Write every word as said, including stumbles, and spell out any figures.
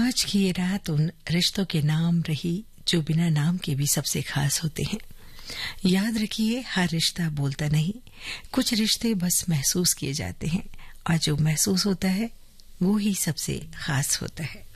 आज की ये रात उन रिश्तों के नाम रही जो बिना नाम के भी सबसे खास होते हैं। याद रखिए, हर रिश्ता बोलता नहीं, कुछ रिश्ते बस महसूस किए जाते हैं और जो महसूस होता है वो ही सबसे खास होता है।